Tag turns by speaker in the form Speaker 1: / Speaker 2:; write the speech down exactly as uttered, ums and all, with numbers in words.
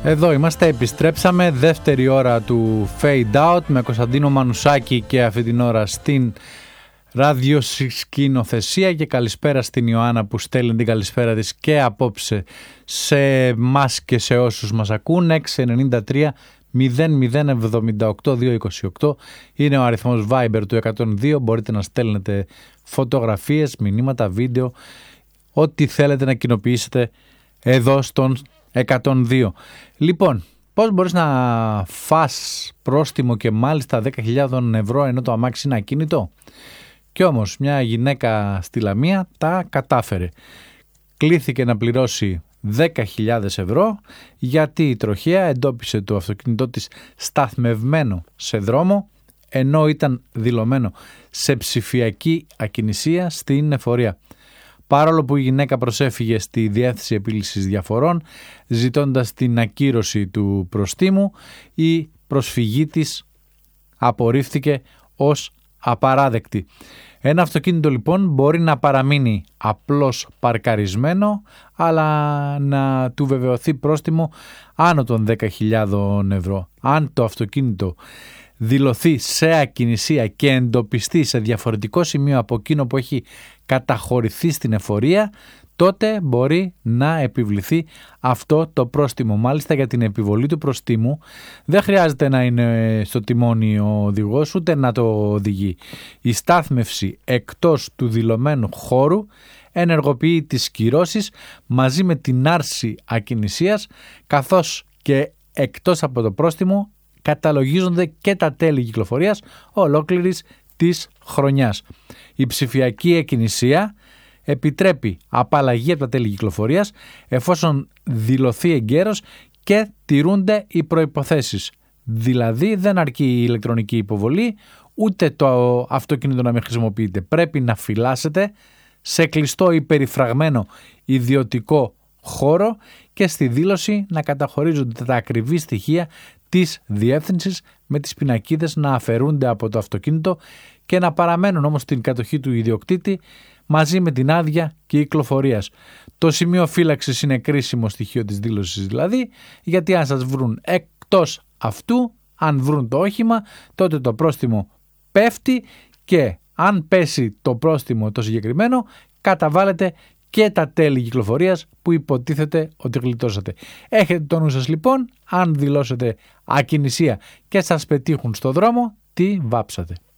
Speaker 1: Εδώ είμαστε, επιστρέψαμε, δεύτερη ώρα του Fade Out με Κωνσταντίνο Μανουσάκη και αυτή την ώρα στην ραδιοσκηνοθεσία, και καλησπέρα στην Ιωάννα που στέλνει την καλησπέρα της και απόψε σε μας και σε όσους μας ακούν. Έξι εννιά τρία μηδέν μηδέν εβδομήντα οκτώ διακόσια είκοσι οκτώ είναι ο αριθμός Viber του εκατόν δύο. Μπορείτε να στέλνετε φωτογραφίες, μηνύματα, βίντεο, ό,τι θέλετε να κοινοποιήσετε εδώ στον εκατόν δύο. Λοιπόν, πώς μπορείς να φας πρόστιμο και μάλιστα δέκα χιλιάδες ευρώ ενώ το αμάξι είναι ακίνητο? Κι όμως μια γυναίκα στη Λαμία τα κατάφερε. Κλήθηκε να πληρώσει δέκα χιλιάδες ευρώ γιατί η τροχέα εντόπισε το αυτοκίνητό της σταθμευμένο σε δρόμο ενώ ήταν δηλωμένο σε ψηφιακή ακινησία στην εφορία. Παρόλο που η γυναίκα προσέφυγε στη Διεύθυνση Επίλυσης Διαφορών ζητώντας την ακύρωση του προστίμου, η προσφυγή της απορρίφθηκε ως απαράδεκτη. Ένα αυτοκίνητο λοιπόν μπορεί να παραμείνει απλώς παρκαρισμένο, αλλά να του βεβαιωθεί πρόστιμο άνω των δέκα χιλιάδες ευρώ. Αν το αυτοκίνητο δηλωθεί σε ακινησία και εντοπιστεί σε διαφορετικό σημείο από εκείνο που έχει καταχωρηθεί στην εφορία, τότε μπορεί να επιβληθεί αυτό το πρόστιμο. Μάλιστα, για την επιβολή του προστίμου δεν χρειάζεται να είναι στο τιμόνι ο οδηγός ούτε να το οδηγεί. Η στάθμευση εκτός του δηλωμένου χώρου ενεργοποιεί τις κυρώσεις μαζί με την άρση ακινησίας, καθώς και εκτός από το πρόστιμο καταλογίζονται και τα τέλη κυκλοφορίας ολόκληρης της χρονιάς. Η ψηφιακή ακινησία επιτρέπει απαλλαγή από τα τέλη κυκλοφορίας εφόσον δηλωθεί εγκαίρως και τηρούνται οι προϋποθέσεις. Δηλαδή δεν αρκεί η ηλεκτρονική υποβολή, ούτε το αυτοκίνητο να μην χρησιμοποιείται. Πρέπει να φυλάσσεται σε κλειστό ή περιφραγμένο ιδιωτικό χώρο και στη δήλωση να καταχωρίζονται τα ακριβή στοιχεία της διεύθυνσης με τις πινακίδες να αφαιρούνται από το αυτοκίνητο και να παραμένουν όμως στην κατοχή του ιδιοκτήτη μαζί με την άδεια κυκλοφορίας. Το σημείο φύλαξης είναι κρίσιμο στοιχείο της δήλωσης δηλαδή, γιατί αν σας βρουν εκτός αυτού, αν βρουν το όχημα, τότε το πρόστιμο πέφτει και αν πέσει το πρόστιμο το συγκεκριμένο, καταβάλλεται και τα τέλη κυκλοφορίας που υποτίθεται ότι γλιτώσατε. Έχετε το νου σας λοιπόν, αν δηλώσετε ακινησία και σας πετύχουν στο δρόμο, τι βάψατε.